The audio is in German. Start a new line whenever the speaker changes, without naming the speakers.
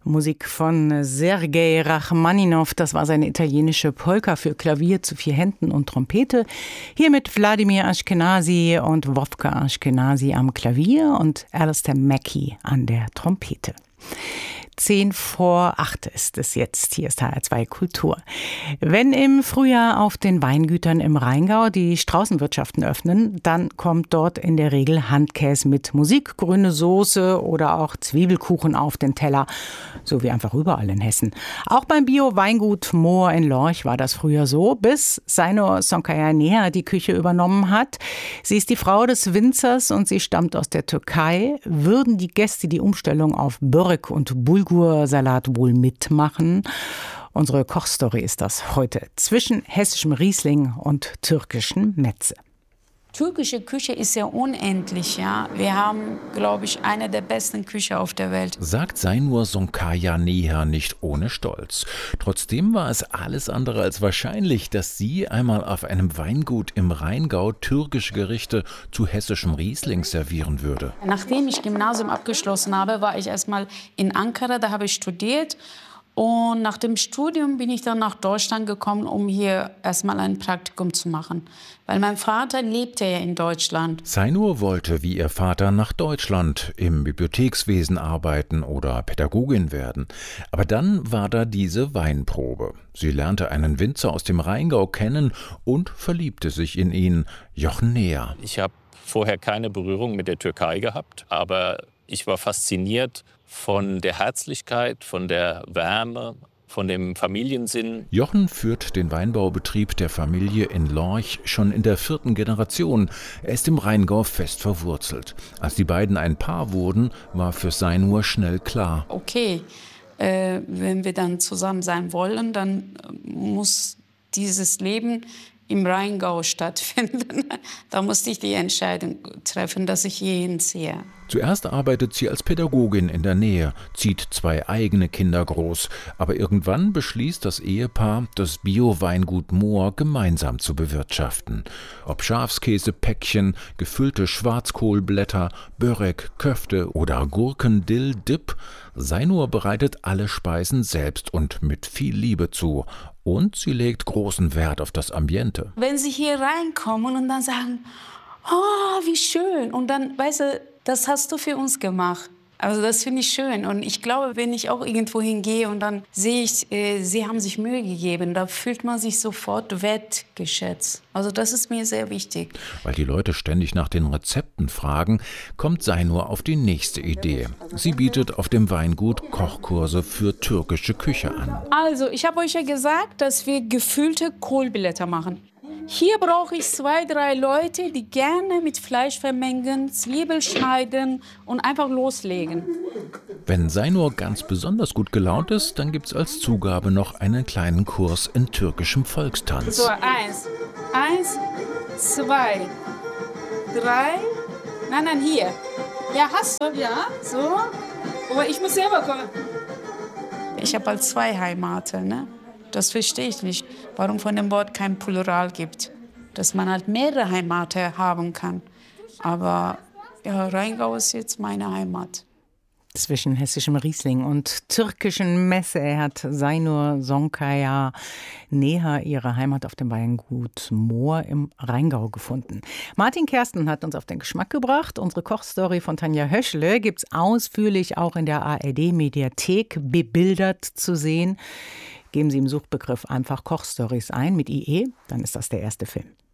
Musik von Sergei Rachmaninow, das war seine italienische Polka für Klavier zu 4 Händen und Trompete. Hier mit Wladimir Ashkenazy und Wofka Ashkenazy am Klavier und Alistair Mackey an der Trompete. 7:50 ist es jetzt. Hier ist HR2 Kultur. Wenn im Frühjahr auf den Weingütern im Rheingau die Straußenwirtschaften öffnen, dann kommt dort in der Regel Handkäse mit Musik, grüne Soße oder auch Zwiebelkuchen auf den Teller. So wie einfach überall in Hessen. Auch beim Bio-Weingut Moor in Lorch war das früher so, bis Zainur Sonkayanea die Küche übernommen hat. Sie ist die Frau des Winzers und sie stammt aus der Türkei. Würden die Gäste die Umstellung auf Börek und Bulgur-Salat wohl mitmachen? Unsere Kochstory ist das heute zwischen hessischem Riesling und türkischen Metze.
Türkische Küche ist ja unendlich, ja. Wir haben, glaube ich, eine der besten Küchen auf der Welt.
Sagt Zainur Sonkayanea nicht ohne Stolz. Trotzdem war es alles andere als wahrscheinlich, dass sie einmal auf einem Weingut im Rheingau türkische Gerichte zu hessischem Riesling servieren würde.
Nachdem ich Gymnasium abgeschlossen habe, war ich erstmal in Ankara, da habe ich studiert. Und nach dem Studium bin ich dann nach Deutschland gekommen, um hier erstmal ein Praktikum zu machen. Weil mein Vater lebte ja in Deutschland.
Zainur wollte wie ihr Vater nach Deutschland, im Bibliothekswesen arbeiten oder Pädagogin werden. Aber dann war da diese Weinprobe. Sie lernte einen Winzer aus dem Rheingau kennen und verliebte sich in ihn, Jochen Neher.
Ich habe vorher keine Berührung mit der Türkei gehabt, aber ich war fasziniert von der Herzlichkeit, von der Wärme, von dem Familiensinn.
Jochen führt den Weinbaubetrieb der Familie in Lorch schon in der 4. Generation. Er ist im Rheingau fest verwurzelt. Als die beiden ein Paar wurden, war für Zainur schnell klar:
Okay, wenn wir dann zusammen sein wollen, dann muss dieses Leben im Rheingau stattfinden. Da musste ich die Entscheidung treffen, dass ich hierhin ziehe.
Zuerst arbeitet sie als Pädagogin in der Nähe, zieht 2 eigene Kinder groß. Aber irgendwann beschließt das Ehepaar, das Bio-Weingut Moor gemeinsam zu bewirtschaften. Ob Schafskäsepäckchen, gefüllte Schwarzkohlblätter, Börek, Köfte oder Gurken-Dill-Dip, Zainur bereitet alle Speisen selbst und mit viel Liebe zu. Und sie legt großen Wert auf das Ambiente.
Wenn sie hier reinkommen und dann sagen, oh, wie schön. Und dann, weißt du, das hast du für uns gemacht. Also das finde ich schön. Und ich glaube, wenn ich auch irgendwo hingehe und dann sehe ich, sie haben sich Mühe gegeben, da fühlt man sich sofort wertgeschätzt. Also das ist mir sehr wichtig.
Weil die Leute ständig nach den Rezepten fragen, kommt Zainur auf die nächste Idee. Sie bietet auf dem Weingut Kochkurse für türkische Küche an.
Also, ich habe euch ja gesagt, dass wir gefüllte Kohlblätter machen. Hier brauche ich 2, 3 Leute, die gerne mit Fleisch vermengen, Zwiebel schneiden und einfach loslegen.
Wenn Zainur ganz besonders gut gelaunt ist, dann gibt's als Zugabe noch einen kleinen Kurs in türkischem Volkstanz.
So, 1, 2, 3. Nein, hier. Ja, hast du? Ja. So. Aber ich muss selber kommen. Ich habe halt 2 Heimaten, ne? Das verstehe ich nicht, warum von dem Wort kein Plural gibt. Dass man halt mehrere Heimaten haben kann. Aber ja, Rheingau ist jetzt meine Heimat.
Zwischen hessischem Riesling und türkischen Messe hat Zainur Sonkayanea ihre Heimat auf dem Weingut Moor im Rheingau gefunden. Martin Kersten hat uns auf den Geschmack gebracht. Unsere Kochstory von Tanja Höschle gibt's ausführlich auch in der ARD-Mediathek bebildert zu sehen. Geben Sie im Suchbegriff einfach Kochstories ein mit IE, dann ist das der erste Film.